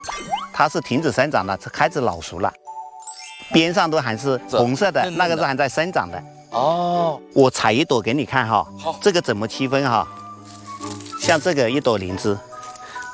它是停止生长了，开始老熟了，边上都还是红色的，那个是还在生长的。 哦， 我采一朵给你看哈。 好， 这个怎么区分哈？像这个一朵灵芝，